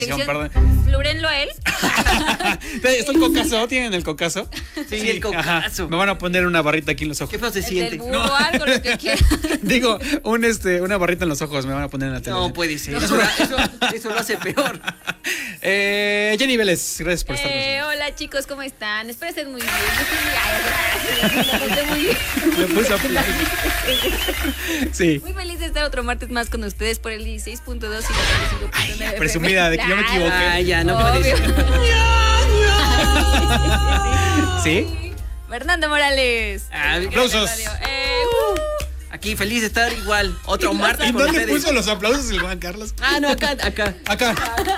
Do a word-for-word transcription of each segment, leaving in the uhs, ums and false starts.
Perdón. Flúrenlo a él. ¿Está el cocazo? ¿Tienen el cocazo? Sí, sí, el cocazo. Ajá. Me van a poner una barrita aquí en los ojos. ¿Qué feo se El siente? del burro, no. Algo, lo que quieran. Digo, un este, una barrita en los ojos me van a poner en la tele. No puede ser. Eso, eso, eso lo hace peor. Eh, Jenny Vélez, gracias por estar eh, Hola chicos, ¿cómo están? Espero estén muy bien. Yo estoy muy, ay, muy bien. Me puse a aplaudir. Sí. Muy feliz de estar otro martes más con ustedes por el dieciséis punto dos y noventa y cinco punto nueve. Presumida de que yo me equivoqué. Ay, ya, no puede ser. ¿Sí? Fernando Morales. Ah, aplausos. Eh, uh. Aquí feliz de estar igual. Otro martes ¿Y con dónde ustedes. puso los aplausos el Juan Carlos? Ah, no, acá, acá. Acá.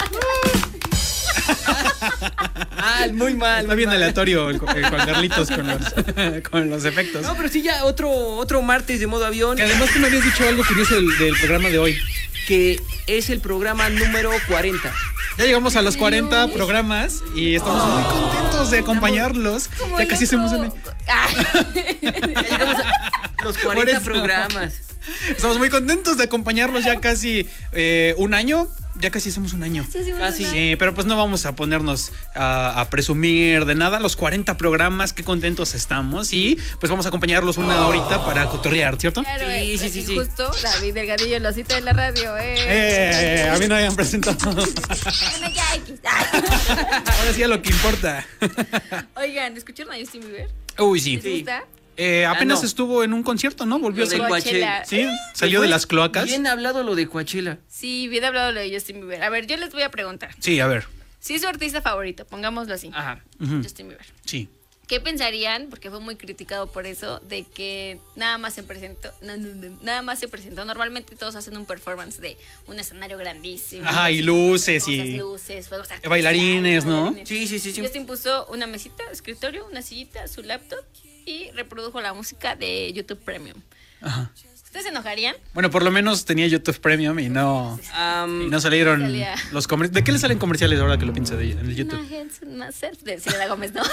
Ah, muy mal. Está bien aleatorio el, el Juan Carlitos con los, con los efectos. No, pero sí, ya otro, otro martes de modo avión. Que además tú me habías dicho algo curioso del, del programa de hoy. Que es el programa número cuarenta. Ya llegamos a los cuarenta programas y estamos muy contentos de acompañarlos. Como Ya casi loco. hacemos un... Ah. Ya llegamos a los Por cuarenta eso. programas. Estamos muy contentos de acompañarlos ya casi eh, un año. Ya casi hacemos un año. Sí, sí, Casi. Sí, pero pues no vamos a ponernos a, a presumir de nada. Los cuarenta programas, qué contentos estamos. Y pues vamos a acompañarlos una horita para cotorrear, ¿cierto? Claro, Sí, eh, sí, sí, y sí. Justo David Delgadillo, el osito de la radio. Eh. Eh, a mí no me habían presentado. Bueno, ya, X. Ahora sí a lo que importa. Oigan, ¿escucharon a Justin Bieber? Uy, sí. ¿Les gusta? Eh, apenas Ah, no. estuvo en un concierto, ¿no? Volvió a Lo de ser. Coachella. Sí, salió de las cloacas. Bien hablado lo de Coachella. Sí, bien hablado lo de Justin Bieber. A ver, yo les voy a preguntar. Sí, a ver. Si es su artista favorito, pongámoslo así. Ajá. Ujú. Justin Bieber. Sí. ¿Qué pensarían? Porque fue muy criticado por eso, de que nada más se presentó, no, no, no, nada más se presentó. Normalmente todos hacen un performance de un escenario grandísimo. Ajá, y luces cosas, y- luces, fuegos artificiales, bailarines, ¿no? bailarines. Sí, sí, sí, sí. Justin puso una mesita, escritorio, una sillita, su laptop y reprodujo la música de YouTube Premium. Ajá. ¿Ustedes se enojarían? Bueno, por lo menos tenía YouTube Premium y no, Am, y no salieron Salía. los comerciales. ¿De qué le salen comerciales ahora que lo pienso de, en el YouTube? Una hands, una self de Selena Gómez, ¿no?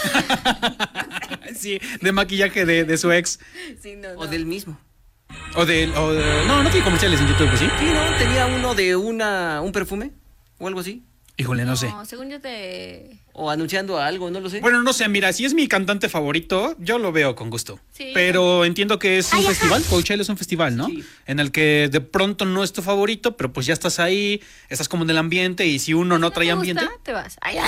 Sí, de maquillaje de, de su ex. Sí, no, no. o del mismo. O de, o de- No, no tiene comerciales en YouTube, ¿sí? Sí, ¿no? Tenía uno de una un perfume o algo así. Híjole, no sé. No, según yo te... O anunciando algo, no lo sé. Bueno, no sé, mira, si es mi cantante favorito, yo lo veo con gusto. Sí. Pero entiendo que es un festival, Coachella es un festival, ¿no? Sí. En el que de pronto no es tu favorito, pero pues ya estás ahí, estás como en el ambiente y si uno no trae te ambiente... gusta, te vas. Ay, ya.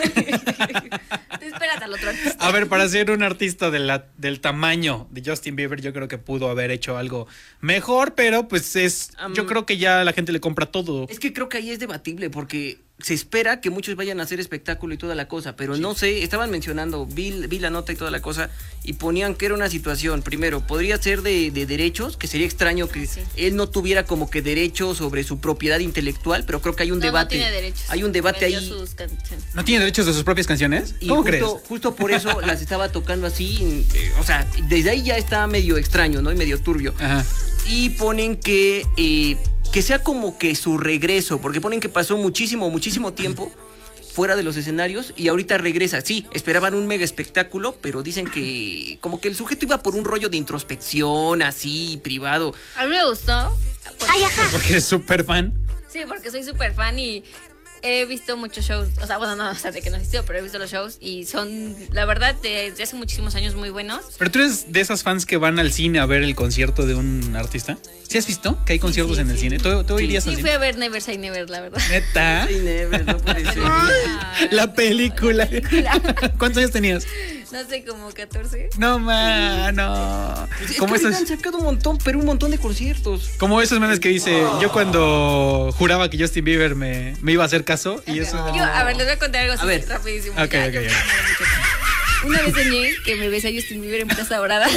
Te esperas al otro artista. A ver, para ser un artista de la, del tamaño de Justin Bieber, yo creo que pudo haber hecho algo mejor, pero pues es... Um, yo creo que ya la gente le compra todo. Es que creo que ahí es debatible porque se espera que muchos vayan a hacer espectáculo y toda la cosa, pero no sé, estaban mencionando, vi, vi la nota y toda la cosa y ponían que era una situación, primero, podría ser de, de derechos, que sería extraño que Sí. él no tuviera como que derechos sobre su propiedad intelectual, pero creo que hay un No, debate. No tiene derechos. Hay un debate Vendió ahí. sus canciones. ¿No tiene derechos de sus propias canciones? Y ¿Cómo justo, crees? justo por eso las estaba tocando así, eh, o sea, desde ahí ya está medio extraño, ¿no? Y medio turbio. Ajá. Y ponen que, eh, que sea como que su regreso, porque ponen que pasó muchísimo, muchísimo tiempo fuera de los escenarios y ahorita regresa. Sí, esperaban un mega espectáculo, pero dicen que como que el sujeto iba por un rollo de introspección, así, privado. A mí me gustó. Porque, Porque eres súper fan. sí, porque soy súper fan y he visto muchos shows. O sea, bueno, no, o sea, de que no existió, pero he visto los shows y son, la verdad, desde hace muchísimos años muy buenos. ¿Pero tú eres de esas fans que van al cine a ver el concierto de un artista? ¿Sí has visto que hay conciertos sí, en el sí. cine? ¿Tú, tú Sí, irías Sí, al fui cine? a ver Never Say Never, la verdad. ¿Neta? Ay, never, no puede ser. La película. ¿Cuántos años tenías? No sé, como catorce. No, ma, no. Pues es Como que ahorita esos, han sacado un montón, pero un montón de conciertos. como esos memes que dice, yo cuando juraba que Justin Bieber me, me iba a hacer caso y eso... Yo, a ver, les voy a contar algo así A ver. rapidísimo. Ok, Ya, ok, yo- ya. Una vez soñé que me besé a Justin Bieber en Plaza Dorada.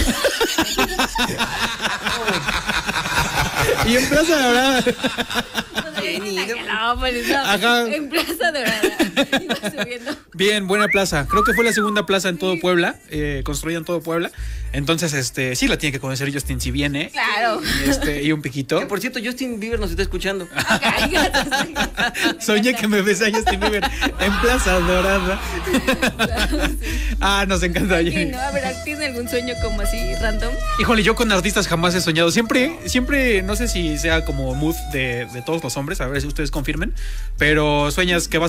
Y en Plaza Dorada. Jenny, No, pues no. Ajá. En Plaza Dorada. Iba subiendo. Bien, buena plaza. Creo que fue la segunda plaza en todo Puebla, eh, construida en todo Puebla. Entonces, este, sí la tiene que conocer Justin si viene. Claro. Y, este, y un piquito. Que por cierto, Justin Bieber nos está escuchando. Soñé que me besé a Justin Bieber en Plaza Dorada. Ah, nos encanta. Sí, no, a ver, ¿tiene algún sueño como así, random? Híjole, yo con artistas jamás he soñado. Siempre, siempre, no sé si sea como mood de, de todos los hombres, ustedes, a ver si ustedes confirmen, pero sueñas que vas